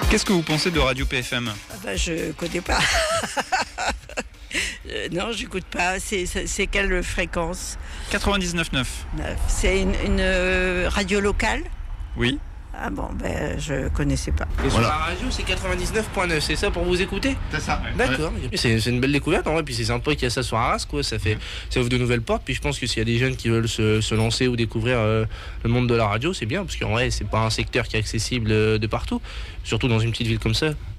Qu'est-ce que vous pensez de Radio PFM? Je connais pas. Non, j'écoute pas. C'est quelle fréquence? 99.9. C'est une radio locale? Oui. Ah bon, je connaissais pas. Et sur la radio, c'est 99.9, c'est ça pour vous écouter? C'est ça. D'accord. Ouais. C'est une belle découverte en vrai, puis c'est sympa qu'il y a ça sur Arras, quoi. Ça ouvre de nouvelles portes. Puis je pense que s'il y a des jeunes qui veulent se lancer ou découvrir le monde de la radio, c'est bien, parce qu'en vrai, c'est pas un secteur qui est accessible de partout, surtout dans une petite ville comme ça.